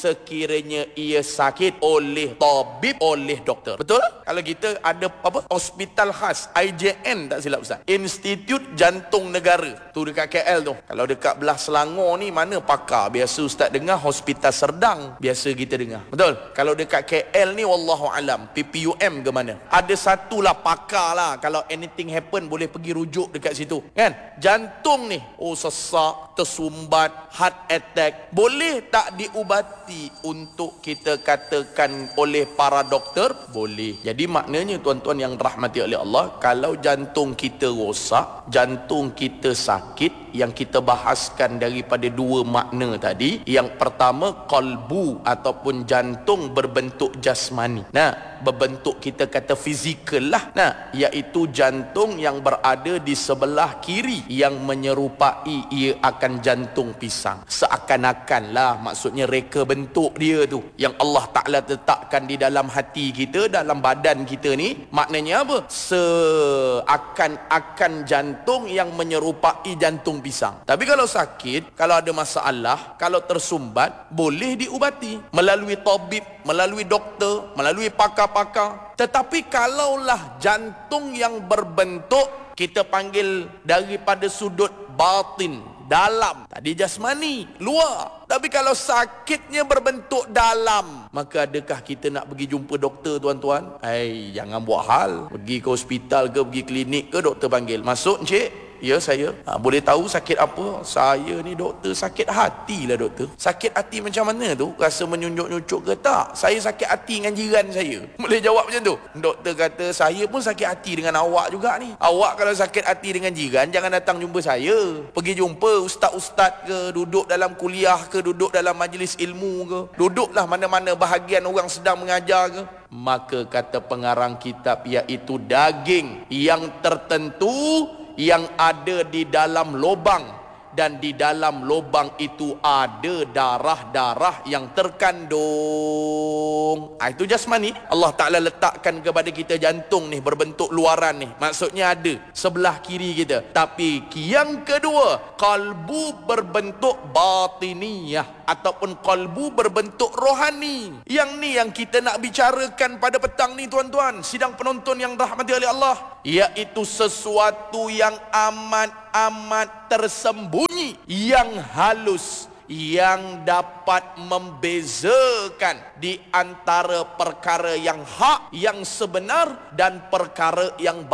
sekiranya ia sakit oleh tabib, oleh doktor. Betul? Kalau kita ada apa? Hospital khas, IJN tak silap Ustaz. Institut Jantung Negara. Tu dekat KL tu. Kalau dekat belah Selangor ni mana pakar? Biasa Ustaz dengar Hospital Serdang. Biasa kita dengar. Betul? Kalau dekat KL ni wallahu alam, PPUM ke mana? Ada satulah pakar lah. Kalau anything happen boleh pergi rujuk dekat situ. Kan? Jantung ni, oh sesak, tersumbat, heart attack. Boleh tak diubati untuk kita katakan oleh para doktor? Boleh. Jadi maknanya tuan-tuan yang rahmati oleh Allah, kalau jantung kita rosak, jantung kita sakit, yang kita bahaskan daripada dua makna tadi. Yang pertama, qalbu ataupun jantung berbentuk jasmani. Nah, berbentuk kita kata fizikal lah. Nah, iaitu jantung yang berada di sebelah kiri yang menyerupai ia akan jantung pisang. Seakan-akan lah, maksudnya reka bentuk dia tu yang Allah Ta'ala letakkan di dalam hati kita, dalam badan kita ni. Maknanya apa? Seakan-akan jantung yang menyerupai jantung pisang. Tapi kalau sakit, kalau ada masalah, kalau tersumbat, boleh diubati melalui tabib, melalui doktor, melalui pakar-pakar. Tetapi kalaulah jantung yang berbentuk, kita panggil daripada sudut batin, dalam. Tadi jasmani, luar. Tapi kalau sakitnya berbentuk dalam, maka adakah kita nak pergi jumpa doktor, tuan-tuan? Jangan buat hal. Pergi ke hospital ke, pergi klinik ke, doktor panggil. Masuk, encik. Ya, saya. Boleh tahu sakit apa? Saya ni doktor, sakit hati lah doktor. Sakit hati macam mana tu? Rasa menyunjuk-nyucuk ke tak? Saya sakit hati dengan jiran saya. Boleh jawab macam tu? Doktor kata, saya pun sakit hati dengan awak juga ni. Awak kalau sakit hati dengan jiran, jangan datang jumpa saya. Pergi jumpa ustaz-ustaz ke, duduk dalam kuliah ke, duduk dalam majlis ilmu ke, duduklah mana-mana bahagian orang sedang mengajar ke. Maka kata pengarang kitab, iaitu daging yang tertentu yang ada di dalam lubang, dan di dalam lubang itu ada darah-darah yang terkandung. Itu jasmani. Allah Ta'ala letakkan kepada kita jantung ni berbentuk luaran ni. Maksudnya ada sebelah kiri kita. Tapi yang kedua, qalbu berbentuk batiniyah ataupun qalbu berbentuk rohani. Yang ni yang kita nak bicarakan pada petang ni, tuan-tuan, sidang penonton yang rahmati oleh Allah. Iaitu sesuatu yang amat tersembunyi, yang halus, yang dapat membezakan di antara perkara yang hak, yang sebenar, dan perkara yang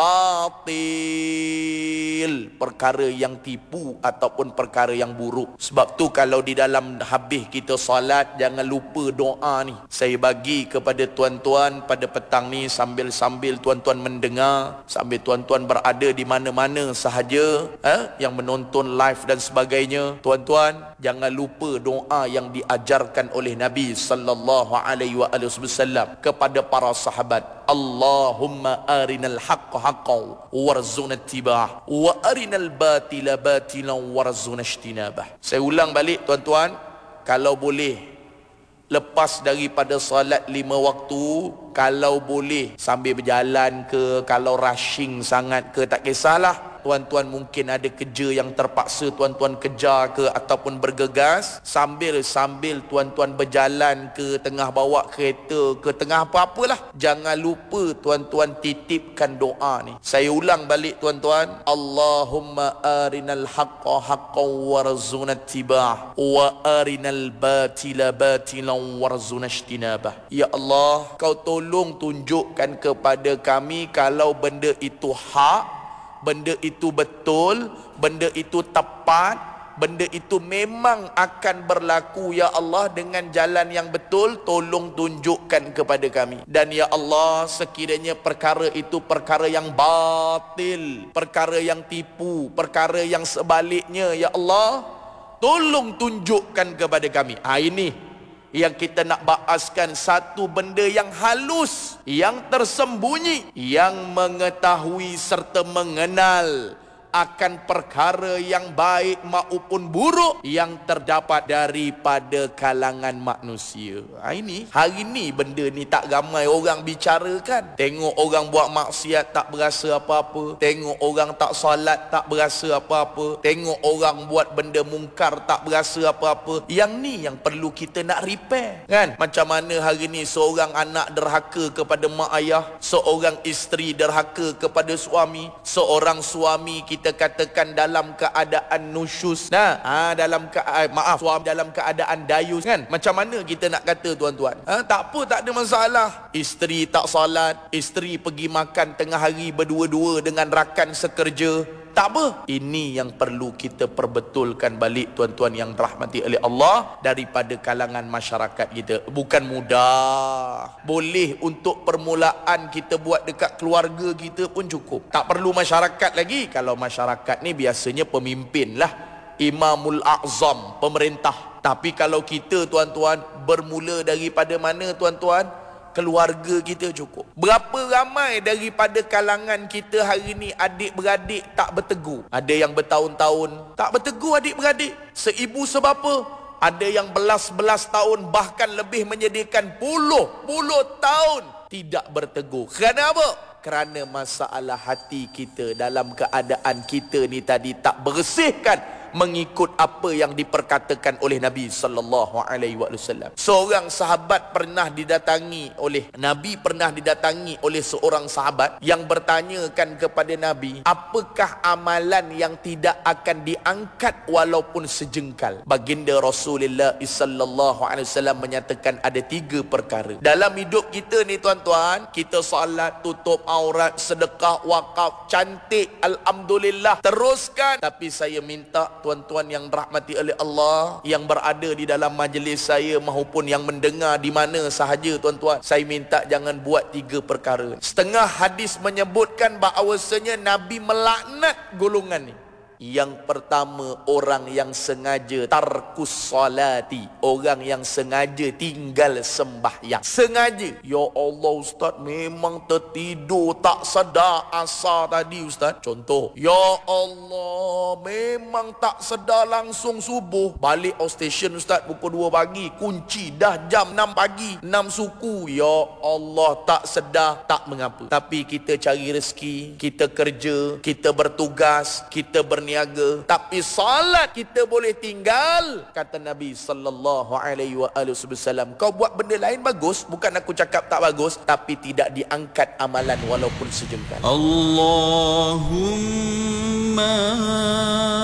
batil, perkara yang tipu ataupun perkara yang buruk. Sebab tu kalau di dalam habis kita salat, jangan lupa doa ni. Saya bagi kepada tuan-tuan pada petang ni, sambil-sambil tuan-tuan mendengar, sambil tuan-tuan berada di mana-mana sahaja yang menonton live dan sebagainya. Tuan-tuan, jangan lupa doa yang diajarkan oleh Nabi sallallahu alaihi wasallam kepada para sahabat. Allahumma arinal haqqa haqqan warzuqna ittiba'ah wa arinal batila batilan warzuqna ijtinabah. Saya ulang balik, tuan-tuan, kalau boleh lepas daripada salat 5 waktu, kalau boleh sambil berjalan ke, kalau rushing sangat ke, tak kisahlah. Tuan-tuan mungkin ada kerja yang terpaksa tuan-tuan kejar ke, ataupun bergegas, sambil tuan-tuan berjalan ke, tengah bawa kereta ke, tengah apa-apalah, jangan lupa tuan-tuan titipkan doa ni. Saya ulang balik, tuan-tuan. Allahumma arinal haqqa haqqan warzuqna ittiba'ah wa arinal batila batilan warzuqna ijtinabah. Ya Allah, kau tolong tunjukkan kepada kami kalau benda itu hak, benda itu betul, benda itu tepat, benda itu memang akan berlaku, ya Allah, dengan jalan yang betul. Tolong tunjukkan kepada kami. Dan ya Allah, sekiranya perkara itu perkara yang batil, perkara yang tipu, perkara yang sebaliknya, ya Allah, tolong tunjukkan kepada kami. Ini yang kita nak bahaskan, satu benda yang halus, yang tersembunyi, yang mengetahui serta mengenal akan perkara yang baik maupun buruk yang terdapat daripada kalangan manusia. Ini hari ni benda ni tak ramai orang bicarakan. Tengok orang buat maksiat tak berasa apa-apa, tengok orang tak solat tak berasa apa-apa, tengok orang buat benda mungkar tak berasa apa-apa. Yang ni yang perlu kita nak repair, kan? Macam mana hari ni seorang anak derhaka kepada mak ayah, seorang isteri derhaka kepada suami, seorang suami kita katakan dalam keadaan nusyus, dalam keadaan dayus, kan? Macam mana kita nak kata, tuan-tuan? Tak apa, tak ada masalah. Isteri tak salat, isteri pergi makan tengah hari berdua-dua dengan rakan sekerja, tak apa. Ini yang perlu kita perbetulkan balik, tuan-tuan yang rahmati oleh Allah, daripada kalangan masyarakat kita. Bukan mudah. Boleh untuk permulaan kita buat dekat keluarga kita pun cukup. Tak perlu masyarakat lagi. Kalau masyarakat ni biasanya pemimpin lah, Imamul A'zam, pemerintah. Tapi kalau kita, tuan-tuan, bermula daripada mana, tuan-tuan? Keluarga kita cukup. Berapa ramai daripada kalangan kita hari ni adik-beradik tak bertegur? Ada yang bertahun-tahun tak bertegur adik-beradik. Seibu sebapa. Ada yang belas-belas tahun, bahkan lebih menyedihkan puluh tahun tidak bertegur. Kerana apa? Kerana masalah hati kita dalam keadaan kita ni tadi tak bersihkan mengikut apa yang diperkatakan oleh Nabi sallallahu alaihi wasallam. Seorang sahabat pernah didatangi oleh Nabi, oleh seorang sahabat yang bertanyakan kepada Nabi, apakah amalan yang tidak akan diangkat walaupun sejengkal? Baginda Rasulullah sallallahu alaihi wasallam menyatakan ada 3 perkara. Dalam hidup kita ni, tuan-tuan, kita salat, tutup aurat, sedekah, wakaf, cantik, alhamdulillah, teruskan. Tapi saya minta tuan-tuan yang rahmati oleh Allah, yang berada di dalam majlis saya maupun yang mendengar di mana sahaja, tuan-tuan, saya minta jangan buat 3 perkara. Setengah hadis menyebutkan bahawasanya Nabi melaknat golongan ni. Yang pertama, orang yang sengaja tarkus salati, orang yang sengaja tinggal sembahyang. Sengaja. Ya Allah Ustaz, memang tertidur tak sedar asar tadi Ustaz. Contoh, ya Allah, memang tak sedar langsung subuh. Balik outstation Ustaz pukul 2 pagi, kunci dah jam 6 pagi, 6 suku. Ya Allah, tak sedar, tak mengapa. Tapi kita cari rezeki, kita kerja, kita bertugas, kita berniaga, tapi salat kita boleh tinggal. Kata Nabi sallallahu alaihi wasallam, kau buat benda lain bagus, bukan aku cakap tak bagus, tapi tidak diangkat amalan walaupun sejengkal. Allahumma